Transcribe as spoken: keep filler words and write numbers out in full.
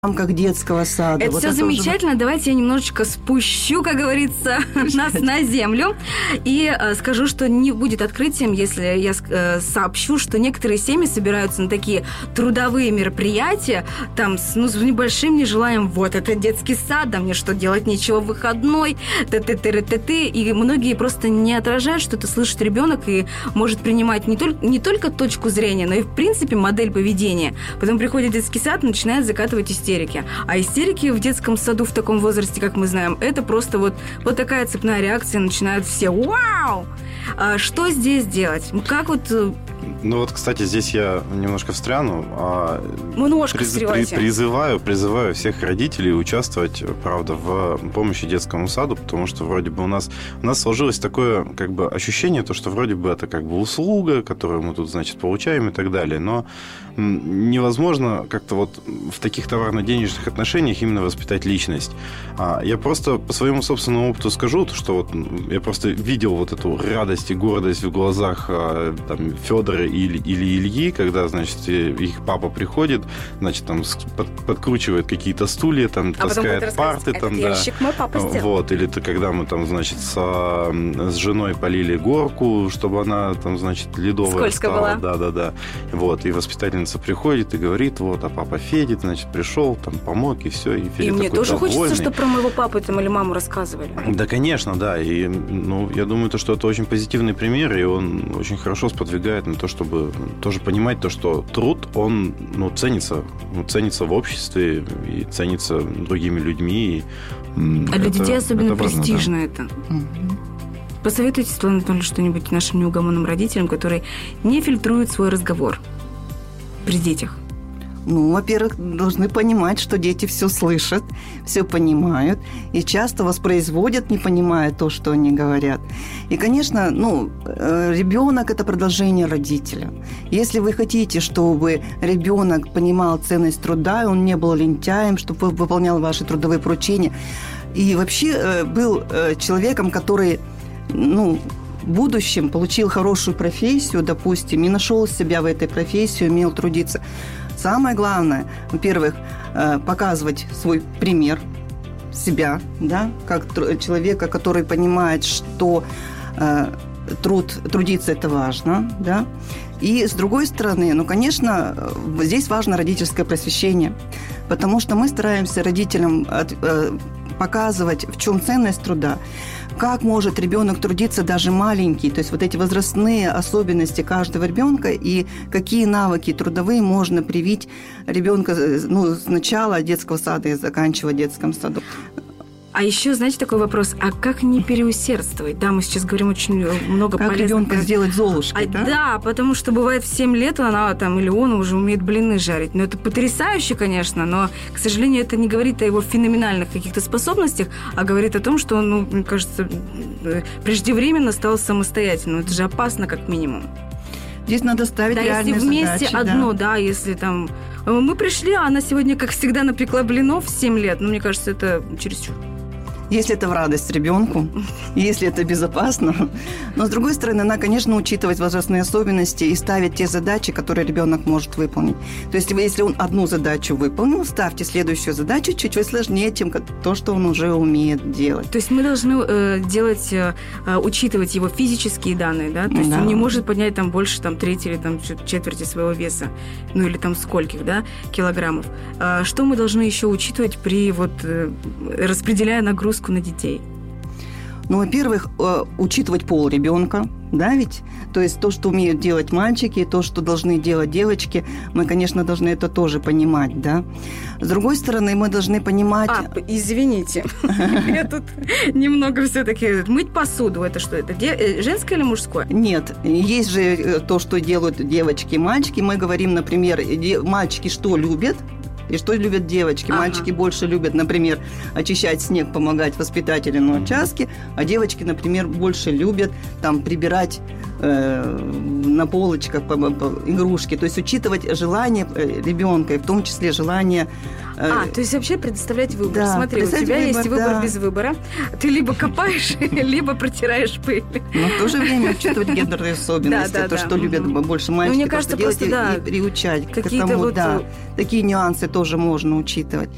в рамках детского сада. Это вот все это замечательно. Уже... Давайте я немножечко спущу, как говорится, нас на землю. И э, скажу, что не будет открытием, если я э, сообщу, что некоторые семьи собираются на такие трудовые мероприятия, там, с, ну, с небольшим нежеланием, вот, это детский сад, да мне что, делать нечего в выходной, т-т-т-т-т. И многие просто не отражают, что это слышит ребенок и может принимать не только, не только точку зрения, но и, в принципе, модель поведения. Потом приходит детский сад, начинает закатывать истерики. А истерики в детском саду в таком возрасте, как мы знаем, это просто вот, вот такая цепная реакция, начинают все «Вау!». А что здесь делать? Как вот... Ну вот, кстати, здесь я немножко встряну. Немножко приз, при, призываю, призываю всех родителей участвовать, правда, в помощи детскому саду, потому что вроде бы у нас, у нас сложилось такое как бы ощущение, то, что вроде бы это как бы услуга, которую мы тут, значит, получаем и так далее, но невозможно как-то вот в таких товарно-денежных отношениях именно воспитать личность. Я просто по своему собственному опыту скажу, что вот я просто видел вот эту радость и гордость в глазах там, Федора или, или Ильи, когда, значит, их папа приходит, значит, там под, подкручивает какие-то стулья, там, а таскает парты, там, да. Мой папа сделал. Вот, или то, когда мы там, значит, с, с женой полили горку, чтобы она там, значит, ледовая скользкая стала. была. Да, да, да. Вот, и воспитательница приходит и говорит, вот, а папа Федя, значит, пришел, там, помог, и все. И, Федя и мне тоже довольный. Хочется, чтобы про моего папу там или маму рассказывали. Да, конечно, да. И, ну, я думаю, то, что это очень позитивный пример, и он очень хорошо сподвигает на то, чтобы тоже понимать то, что труд, он, ну, ценится, ну, ценится в обществе и ценится другими людьми. И, а это, для детей особенно это важно, престижно да. это. Посоветуйте, Светлана Анатольевна, что-нибудь нашим неугомонным родителям, которые не фильтруют свой разговор при детях. Ну, во-первых, должны понимать, что дети все слышат, все понимают и часто воспроизводят, не понимая то, что они говорят. И, конечно, ну, ребенок – это продолжение родителя. Если вы хотите, чтобы ребенок понимал ценность труда, он не был лентяем, чтобы выполнял ваши трудовые поручения, и вообще был человеком, который, ну, в будущем получил хорошую профессию, допустим, и нашел себя в этой профессии, умел трудиться. Самое главное, во-первых, показывать свой пример себя, да, как человека, который понимает, что труд, трудиться – это важно, да. И, с другой стороны, ну, конечно, здесь важно родительское просвещение, потому что мы стараемся родителям показывать, в чем ценность труда, как может ребенок трудиться даже маленький, то есть вот эти возрастные особенности каждого ребенка и какие навыки трудовые можно привить ребенка, ну, с начала детского сада и заканчивая детском саду. А еще, знаете, такой вопрос, а как не переусердствовать? Да, мы сейчас говорим очень много как полезных... Как ребенка сделать золушкой, а, да? Да, потому что бывает в семь лет она там или он уже умеет блины жарить. Но это потрясающе, конечно, но, к сожалению, это не говорит о его феноменальных каких-то способностях, а говорит о том, что он, ну, мне кажется, преждевременно стал самостоятельным. Это же опасно, как минимум. Здесь надо ставить да, реальные если вместе задачи, одно, да. да, если там... Мы пришли, а она сегодня, как всегда, напекла блинов в семь лет. Ну, мне кажется, это чересчур. Если это в радость ребенку, если это безопасно. Но, с другой стороны, надо, конечно, учитывать возрастные особенности и ставить те задачи, которые ребенок может выполнить. То есть, если он одну задачу выполнил, ставьте следующую задачу чуть-чуть сложнее, чем то, что он уже умеет делать. То есть, мы должны э, делать, э, учитывать его физические данные, да? То есть, да. Он не может поднять там больше там, трети или там, четверти своего веса, ну, или там скольких, да, килограммов. А что мы должны еще учитывать при, вот, э, распределяя нагрузку на детей? Ну, во-первых, э, учитывать пол ребенка, да, ведь? То есть то, что умеют делать мальчики, то, что должны делать девочки, мы, конечно, должны это тоже понимать, да. С другой стороны, мы должны понимать... А, извините, я тут немного все-таки... Мыть посуду, это что, это женское или мужское? Нет, есть же то, что делают девочки и мальчики. Мы говорим, например, мальчики что любят, и что любят девочки. Ага. Мальчики больше любят, например, очищать снег, помогать воспитателю на участке, а девочки, например, больше любят там прибирать э, на полочках по, по, игрушки. То есть учитывать желание ребенка, и в том числе желание... Э, а, то есть вообще предоставлять выбор. Да, смотри, у тебя выбор, есть выбор да. без выбора. Ты либо копаешь, либо протираешь пыль. Но в то же время учитывать гендерные особенности, то, что любят больше мальчики, мне кажется, делать просто, да, и приучать к какие-то этому, вот... да, такие нюансы тоже можно учитывать.